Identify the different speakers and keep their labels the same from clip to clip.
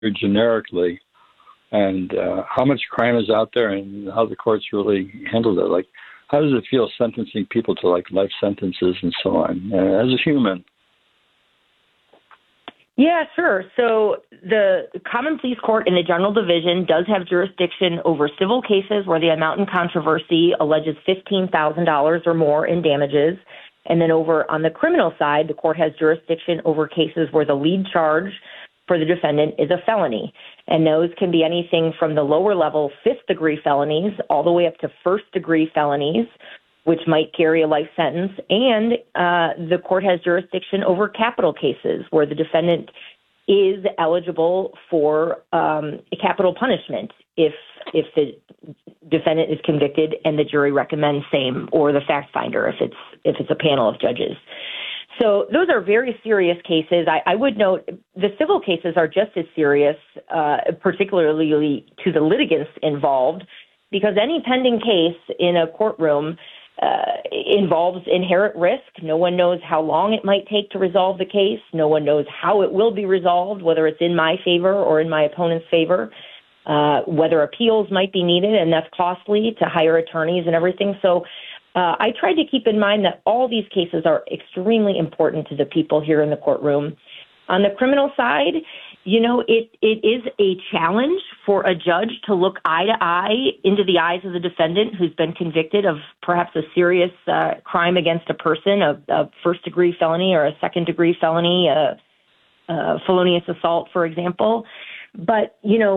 Speaker 1: generically, and how much crime is out there and how the courts really handled it. Like, how does it feel sentencing people to like life sentences and so on as a human?
Speaker 2: Yeah, sure. So the Common Pleas Court in the General Division does have jurisdiction over civil cases where the amount in controversy alleges $15,000 or more in damages. And then over on the criminal side, the court has jurisdiction over cases where the lead charge for the defendant is a felony. And those can be anything from the lower level fifth-degree felonies all the way up to first-degree felonies, which might carry a life sentence. And the court has jurisdiction over capital cases where the defendant is eligible for a capital punishment if the defendant is convicted and the jury recommends same, or the fact finder if it's a panel of judges. So those are very serious cases. I would note the civil cases are just as serious, particularly to the litigants involved, because any pending case in a courtroom involves inherent risk. No one knows how long it might take to resolve the case. No one knows how it will be resolved, whether it's in my favor or in my opponent's favor, whether appeals might be needed, and that's costly to hire attorneys and everything. So I tried to keep in mind that all these cases are extremely important to the people here in the courtroom. On the criminal side, it is a challenge for a judge to look eye to eye into the eyes of the defendant who's been convicted of perhaps a serious crime against a person, a first-degree felony or a second-degree felony, felonious assault, for example. But,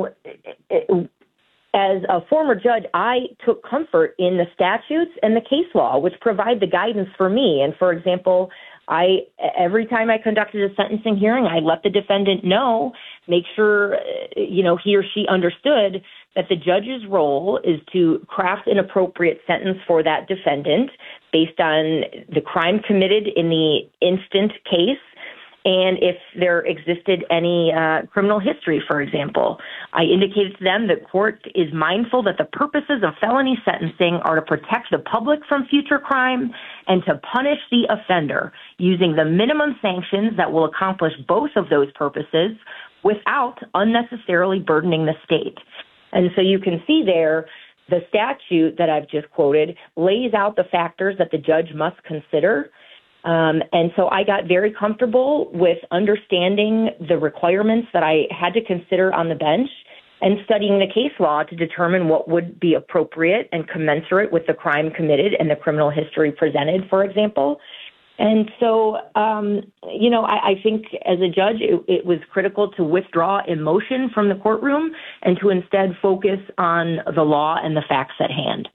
Speaker 2: as a former judge, I took comfort in the statutes and the case law, which provide the guidance for me. And, for example, every time I conducted a sentencing hearing, I let the defendant know, make sure, he or she understood that the judge's role is to craft an appropriate sentence for that defendant based on the crime committed in the instant case, and if there existed any criminal history, for example. I indicated to them that court is mindful that the purposes of felony sentencing are to protect the public from future crime and to punish the offender using the minimum sanctions that will accomplish both of those purposes without unnecessarily burdening the state. And so you can see there, the statute that I've just quoted lays out the factors that the judge must consider. And so I got very comfortable with understanding the requirements that I had to consider on the bench and studying the case law to determine what would be appropriate and commensurate with the crime committed and the criminal history presented, for example. And so, I think as a judge, it was critical to withdraw emotion from the courtroom and to instead focus on the law and the facts at hand.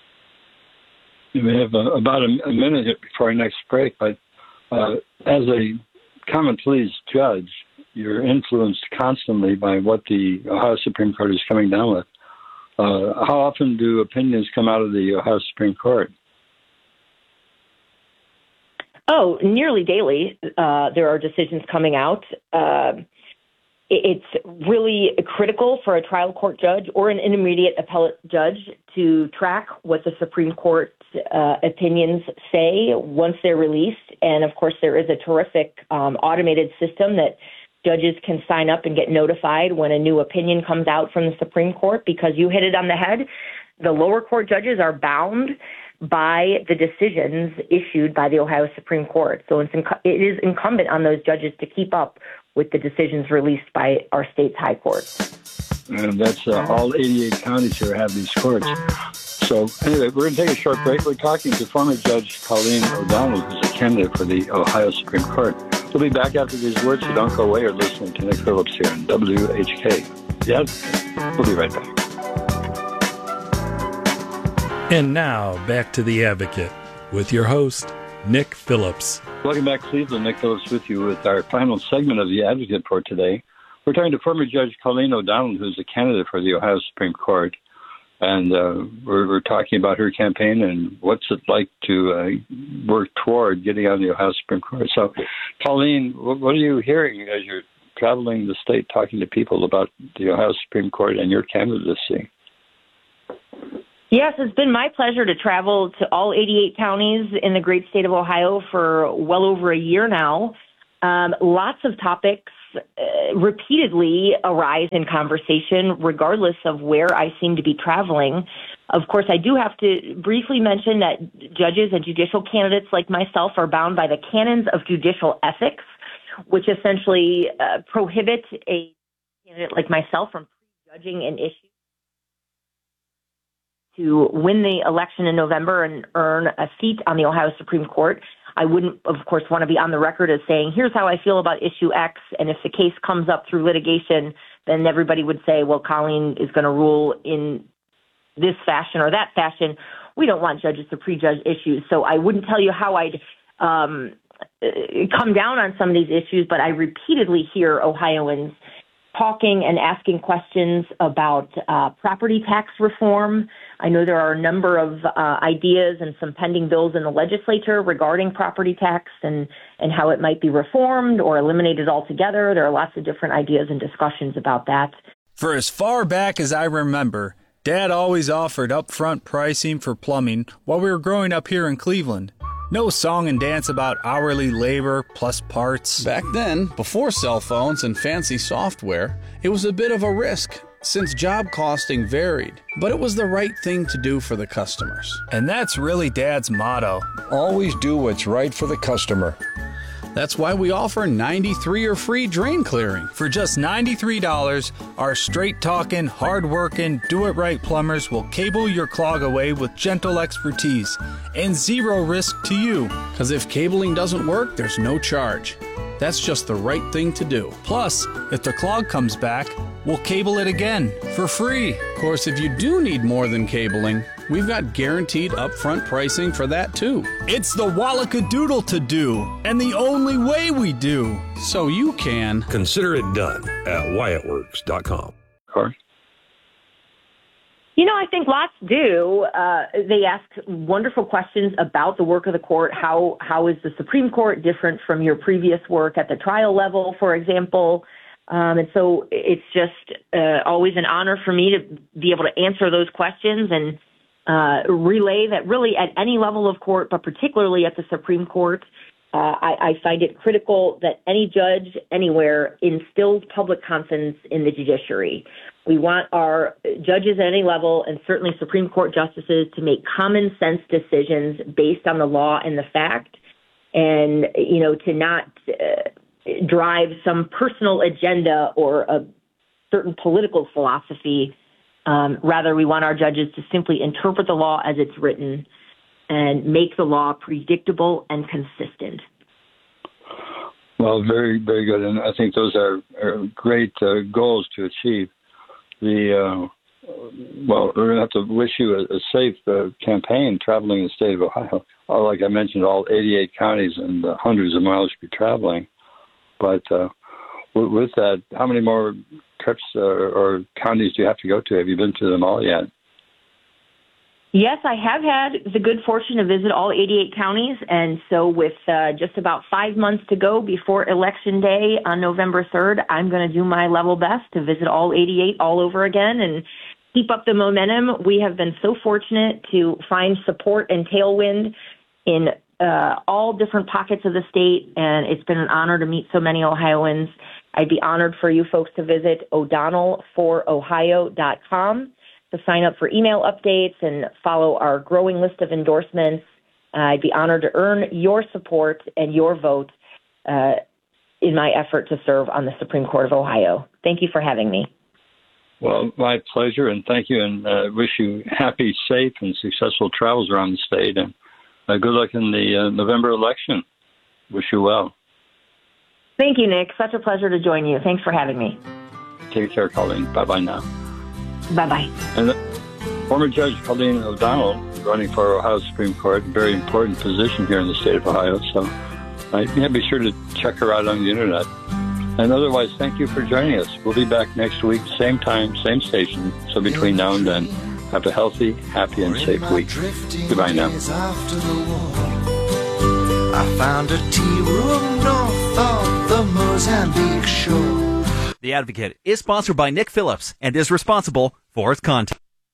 Speaker 1: We have about a minute here before our next break, but as a common pleas judge, you're influenced constantly by what the Ohio Supreme Court is coming down with. How often do opinions come out of the Ohio Supreme Court?
Speaker 2: Oh, nearly daily. There are decisions coming out. It's really critical for a trial court judge or an intermediate appellate judge to track what the Supreme Court opinions say once they're released. And, of course, there is a terrific automated system that judges can sign up and get notified when a new opinion comes out from the Supreme Court, because you hit it on the head. The lower court judges are bound by the decisions issued by the Ohio Supreme Court. So it is incumbent on those judges to keep up with the decisions released by our state's high courts.
Speaker 1: And that's all 88 counties here have these courts. So anyway, we're going to take a short break. We're talking to former Judge Colleen O'Donnell, who's a candidate for the Ohio Supreme Court. We'll be back after these words, so don't go away. You're listening to Nick Phillips here on WHK. Yes, we'll be right back.
Speaker 3: And now, back to The Advocate with your host, Nick Phillips.
Speaker 1: Welcome back, Cleveland. Nick Phillips with you with our final segment of The Advocate for today. We're talking to former Judge Colleen O'Donnell, who's a candidate for the Ohio Supreme Court. And we're talking about her campaign and what's it like to work toward getting on the Ohio Supreme Court. So, Colleen, what are you hearing as you're traveling the state talking to people about the Ohio Supreme Court and your candidacy?
Speaker 2: Yes, it's been my pleasure to travel to all 88 counties in the great state of Ohio for well over a year now. Lots of topics repeatedly arise in conversation, regardless of where I seem to be traveling. Of course, I do have to briefly mention that judges and judicial candidates like myself are bound by the canons of judicial ethics, which essentially prohibit a candidate like myself from prejudging an issue to win the election in November and earn a seat on the Ohio Supreme Court. I wouldn't, of course, want to be on the record as saying, here's how I feel about issue X, and if the case comes up through litigation, then everybody would say, well, Colleen is going to rule in this fashion or that fashion. We don't want judges to prejudge issues, so I wouldn't tell you how I'd come down on some of these issues, but I repeatedly hear Ohioans talking and asking questions about property tax reform. I know there are a number of ideas and some pending bills in the legislature regarding property tax and how it might be reformed or eliminated altogether. There are lots of different ideas and discussions about that.
Speaker 4: For as far back as I remember, Dad always offered upfront pricing for plumbing while we were growing up here in Cleveland. No song and dance about hourly labor plus parts.
Speaker 5: Back then, before cell phones and fancy software, it was a bit of a risk since job costing varied. But it was the right thing to do for the customers.
Speaker 4: And that's really Dad's motto.
Speaker 6: Always do what's right for the customer.
Speaker 5: That's why we offer 93-year free drain clearing.
Speaker 4: For just $93, our straight-talking, hard-working, do-it-right plumbers will cable your clog away with gentle expertise and zero risk to you.
Speaker 5: Because if cabling doesn't work, there's no charge. That's just the right thing to do.
Speaker 4: Plus, if the clog comes back, we'll cable it again for free.
Speaker 5: Of course, if you do need more than cabling, we've got guaranteed upfront pricing for that too.
Speaker 4: It's the Wallacadoodle to do, and the only way we do.
Speaker 5: So you can
Speaker 6: consider it done at WyattWorks.com.
Speaker 1: Corey?
Speaker 2: You know, I think lots do. They ask wonderful questions about the work of the court. How is the Supreme Court different from your previous work at the trial level, for example? And so it's just always an honor for me to be able to answer those questions and relay that really at any level of court, but particularly at the Supreme Court, I find it critical that any judge anywhere instills public confidence in the judiciary. We want our judges at any level, and certainly Supreme Court justices, to make common sense decisions based on the law and the fact, and, you know, to not drive some personal agenda or a certain political philosophy. Rather, we want our judges to simply interpret the law as it's written and make the law predictable and consistent.
Speaker 1: Well, very, very good. And I think those are great goals to achieve. Well, we're going to have to wish you a safe campaign traveling in the state of Ohio. Like I mentioned, all 88 counties and hundreds of miles you'll be traveling. But with that, how many more trips or counties do you have to go to? Have you been to them all yet?
Speaker 2: Yes, I have had the good fortune to visit all 88 counties. And so with just about 5 months to go before Election Day on November 3rd, I'm going to do my level best to visit all 88 all over again and keep up the momentum. We have been so fortunate to find support and tailwind in all different pockets of the state, and it's been an honor to meet so many Ohioans. I'd be honored for you folks to visit O'DonnellForOhio.com to sign up for email updates and follow our growing list of endorsements. I'd be honored to earn your support and your vote in my effort to serve on the Supreme Court of Ohio. Thank you for having me.
Speaker 1: Well, my pleasure, and thank you, and wish you happy, safe, and successful travels around the state, and good luck in the November election. Wish you well.
Speaker 2: Thank you, Nick. Such a pleasure to join you. Thanks for having me.
Speaker 1: Take care, Colleen. Bye-bye now.
Speaker 2: Bye-bye.
Speaker 1: And former Judge Colleen O'Donnell running for Ohio Supreme Court, very important position here in the state of Ohio. So be sure to check her out on the internet. And otherwise, thank you for joining us. We'll be back next week, same time, same station. So between now and then, have a healthy, happy, and safe week. Goodbye now.
Speaker 7: I found a tea room north of the Mozambique shore.
Speaker 8: The Advocate is sponsored by Nick Phillips and is responsible for its content.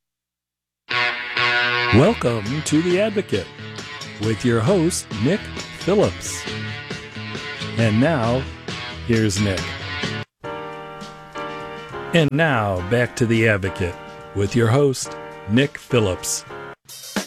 Speaker 3: Welcome to The Advocate with your host, Nick Phillips. And now, here's Nick. And now back to The Advocate with your host, Nick Phillips.